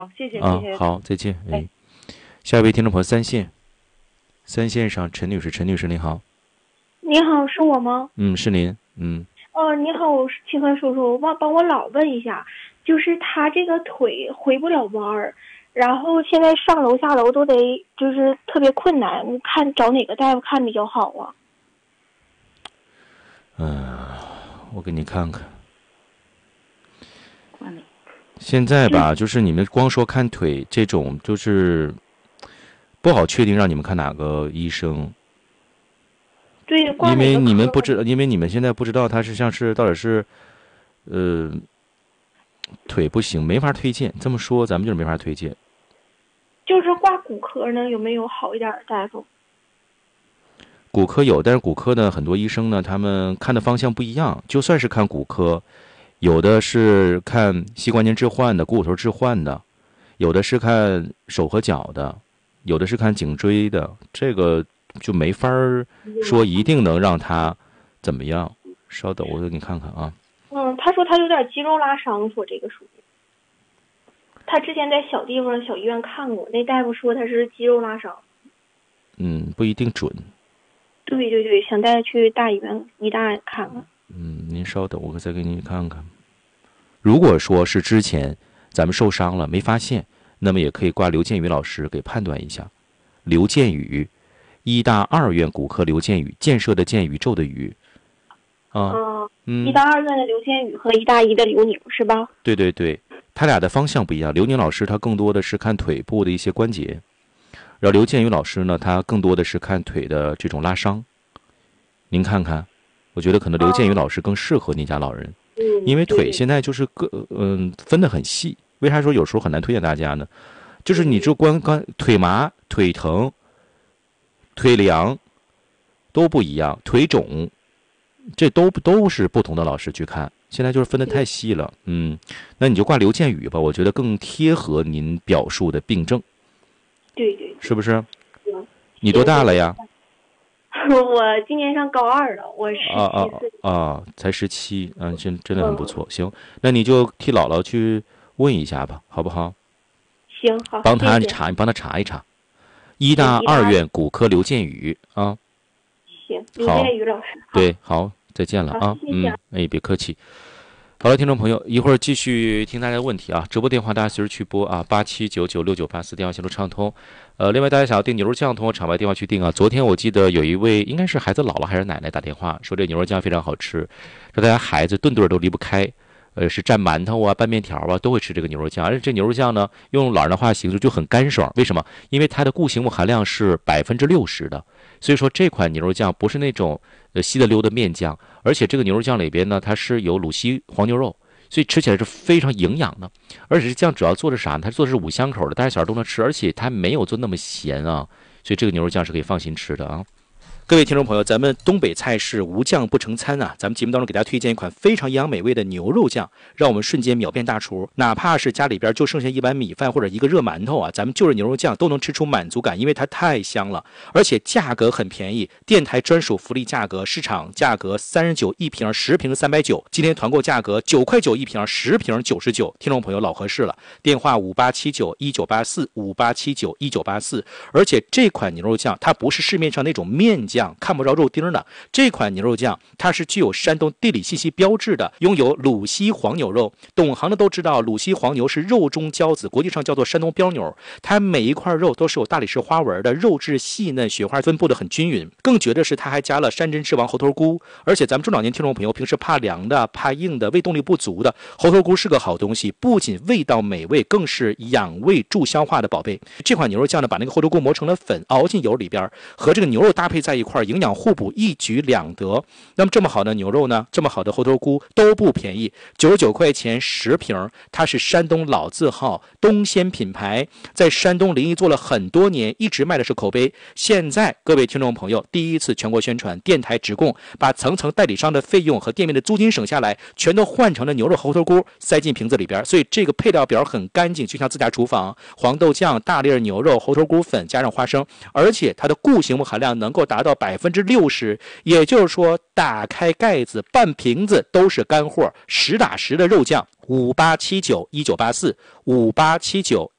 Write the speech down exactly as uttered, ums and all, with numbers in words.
谢谢啊， 谢谢。 好，再见。哎， 哎， 下一位听众朋友三线，三线上陈女士，陈女士您好。 你好，是我吗？ 嗯，是您。嗯哦，你好，我是清河叔叔，我帮帮我老问一下，就是他这个腿回不了弯儿，然后现在上楼下楼都得就是特别困难，你看找哪个大夫看比较好啊？ 嗯、呃，我给你看看。现在吧，就是你们光说看腿这种，就是不好确定让你们看哪个医生， 对，挂因为哪个科？ 你们不知，因为你们现在不知道他是像是到底是，呃，腿不行，没法推荐。这么说，咱们就是没法推荐。 就是挂骨科呢，有没有好一点的大夫？ 骨科有，但是骨科呢，很多医生呢，他们看的方向不一样。就算是看骨科，有的是看膝关节置换的、股骨头置换的，有的是看手和脚的，有的是看颈椎的。这个就没法说一定能让他怎么样。稍等，我给你看看啊。 嗯，他说他有点肌肉拉伤，说这个属于。他之前在小地方小医院看过，那大夫说他是肌肉拉伤。 嗯，不一定准。 对对对，想带去大医院医大看看。 嗯，您稍等，我再给您看看。如果说是之前咱们受伤了没发现，那么也可以挂刘建宇老师给判断一下。刘建宇，医大二院骨科刘建宇，建设的建，宇宙的宇。啊， 嗯， 嗯， 医大二院的刘建宇和医大一的刘宁是吧？ 对对对，他俩的方向不一样。刘宁老师他更多的是看腿部的一些关节，然后刘建宇老师呢，他更多的是看腿的这种拉伤。您看看，我觉得可能刘建宇老师更适合您家老人。 嗯， 因为腿现在就是个嗯分得很细，为啥说有时候很难推荐大家呢？就是你就光光腿麻、腿疼、腿凉都不一样，腿肿，这都都是不同的老师去看。现在就是分得太细了，嗯，那你就挂刘建宇吧，我觉得更贴合您表述的病症， 对对， 是不是？ 行。 你多大了呀？ 我今年上高二了，我十啊啊七岁。 啊，才十七，嗯，真真的很不错。行，那你就替姥姥去问一下吧，好不好？ 行，好， 帮他谢谢。 查，你帮他查一查。医大二院骨科刘建宇啊， 行，刘好， 建宇老师。好， 对，好，再见了啊， 好谢谢嗯，哎，别客气。好了，听众朋友，一会儿继续听大家的问题啊，直播电话大家随时去拨啊，八七九九六九八四，电话线路畅通。呃，另外大家想要订牛肉酱，通过场外电话去订啊。昨天我记得有一位应该是孩子姥姥还是奶奶打电话说这牛肉酱非常好吃，说大家孩子顿顿都离不开。呃，是蘸馒头啊、拌面条啊，都会吃这个牛肉酱。而且这牛肉酱呢，用老人的话形容就很干爽。为什么？因为它的固形物含量是百分之六十的，所以说这款牛肉酱不是那种呃稀的溜的面酱，而且这个牛肉酱里边呢，它是有鲁西黄牛肉，所以吃起来是非常营养的。而且这酱主要做的啥呢？它做的是五香口的，大家小孩都能吃，而且它没有做那么咸啊，所以这个牛肉酱是可以放心吃的啊。各位听众朋友，咱们东北菜是无酱不成餐啊！咱们节目当中给大家推荐一款非常营养美味的牛肉酱，让我们瞬间秒变大厨。哪怕是家里边就剩下一碗米饭或者一个热馒头啊，咱们就着牛肉酱都能吃出满足感，因为它太香了，而且价格很便宜，电台专属福利价格，市场价格三十九一瓶，十瓶三百九，今天团购价格九块九一瓶，十瓶九十九，听众朋友老合适了。电话五八七九一九八四五八七九一九八四，而且这款牛肉酱它不是市面上那种面酱。看不着肉丁的这款牛肉酱，它是具有山东地理信息标志的，拥有鲁西黄牛肉。懂行的都知道，鲁西黄牛是肉中骄子，国际上叫做山东标牛。它每一块肉都是有大理石花纹的，肉质细嫩，雪花分布的很均匀。更绝的是，它还加了山珍之王猴头菇。而且咱们中老年听众朋友平时怕凉的、怕硬的、胃动力不足的，猴头菇是个好东西，不仅味道美味，更是养胃助消化的宝贝。这款牛肉酱呢，把那个猴头菇磨成了粉，熬进油里边，和这个牛肉搭配在一块。营养互补，一举两得。那么这么好的牛肉呢，这么好的猴头菇都不便宜，九十九块钱十瓶。它是山东老字号东鲜品牌，在山东临沂做了很多年，一直卖的是口碑。现在各位听众朋友第一次全国宣传，电台直供，把层层代理商的费用和店面的租金省下来，全都换成了牛肉猴头菇，塞进瓶子里边。所以这个配料表很干净，就像自家厨房。黄豆酱、大粒牛肉、猴头菇粉加上花生，而且它的固形物含量能够达到到百分之六十，也就是说，打开盖子，半瓶子都是干货，实打实的肉酱。五八七九一九八四，五八七九